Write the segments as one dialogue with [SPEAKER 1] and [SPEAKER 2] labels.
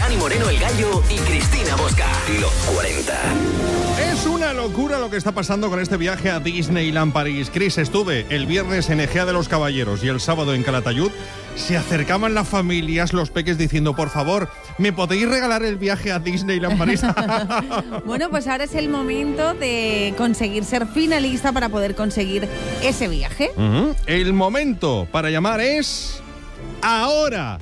[SPEAKER 1] Dani Moreno el Gallo y Cristina Bosca. Los 40.
[SPEAKER 2] Es una locura lo que está pasando con este viaje a Disneyland París. Chris, estuve el viernes en Egea de los Caballeros y el sábado en Calatayud. Se acercaban las familias, los peques diciendo, por favor, ¿me podéis regalar el viaje a Disneyland París?
[SPEAKER 3] Bueno, pues ahora es el momento de conseguir ser finalista para poder conseguir ese viaje.
[SPEAKER 2] El momento para llamar es ahora.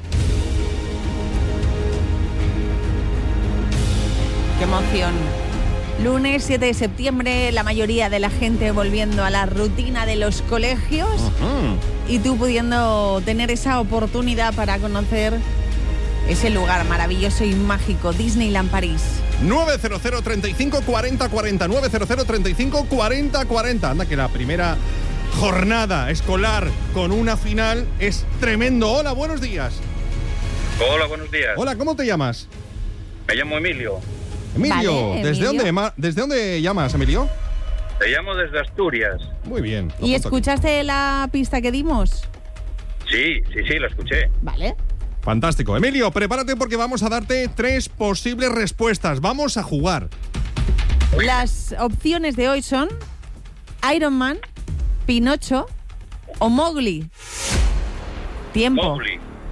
[SPEAKER 3] ¡Qué emoción! Lunes 7 de septiembre, la mayoría de la gente volviendo a la rutina de los colegios y tú pudiendo tener esa oportunidad para conocer ese lugar maravilloso y mágico, Disneyland París.
[SPEAKER 2] 900 35 40 40, 900 35 40 40. Anda que la primera jornada escolar con una final es tremendo. Hola, buenos días.
[SPEAKER 4] Hola, buenos días.
[SPEAKER 2] Hola, ¿cómo te llamas?
[SPEAKER 4] Me llamo Emilio.
[SPEAKER 2] Emilio,
[SPEAKER 3] Vale,
[SPEAKER 2] ¿desde
[SPEAKER 3] Emilio.
[SPEAKER 2] ¿desde dónde llamas, Emilio?
[SPEAKER 4] Te llamo desde Asturias.
[SPEAKER 2] Muy bien.
[SPEAKER 3] ¿Y escuchaste la pista que dimos?
[SPEAKER 4] Sí, lo escuché.
[SPEAKER 3] Vale.
[SPEAKER 2] Fantástico. Emilio, prepárate porque vamos a darte 3 posibles respuestas. Vamos a jugar.
[SPEAKER 3] Las opciones de hoy son Iron Man, Pinocho o Mowgli. Tiempo.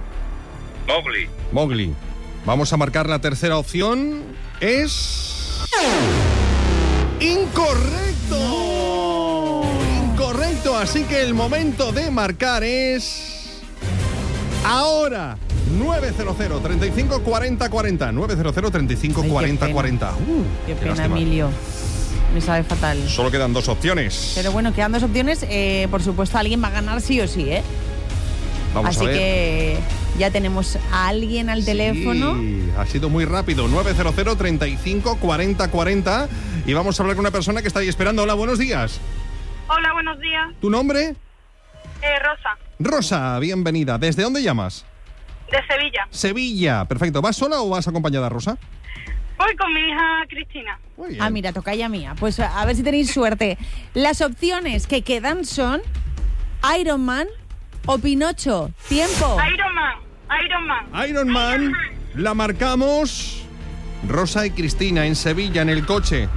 [SPEAKER 4] Mowgli.
[SPEAKER 2] Vamos a marcar la tercera opción. Es... ¡incorrecto! Incorrecto, así que el momento de marcar es... ahora. 900 35 40 40. 900 35
[SPEAKER 3] Ay, qué
[SPEAKER 2] 40
[SPEAKER 3] pena.
[SPEAKER 2] 40.
[SPEAKER 3] Qué pena,
[SPEAKER 2] lástima.
[SPEAKER 3] Emilio. Me sabe fatal.
[SPEAKER 2] Solo quedan 2 opciones.
[SPEAKER 3] Pero bueno, quedan 2 opciones. Por supuesto, alguien va a ganar sí o sí, ¿eh?
[SPEAKER 2] Vamos
[SPEAKER 3] Así
[SPEAKER 2] a ver.
[SPEAKER 3] que ya tenemos a alguien al teléfono.
[SPEAKER 2] Sí, ha sido muy rápido. 900 35 40 40. Y vamos a hablar con una persona que está ahí esperando. Hola, buenos días.
[SPEAKER 5] Hola, buenos días.
[SPEAKER 2] ¿Tu nombre?
[SPEAKER 5] Rosa,
[SPEAKER 2] Rosa, bienvenida. ¿Desde dónde llamas?
[SPEAKER 5] de Sevilla.
[SPEAKER 2] Sevilla. Perfecto. ¿Vas sola o vas acompañada, Rosa?
[SPEAKER 5] Voy con mi hija Cristina.
[SPEAKER 2] Muy bien.
[SPEAKER 3] Ah, mira, tocaya mía. Pues a ver si tenéis suerte. Las opciones que quedan son Iron Man o Pinocho. Tiempo.
[SPEAKER 5] Iron Man.
[SPEAKER 2] La marcamos. Rosa y Cristina en Sevilla en el coche.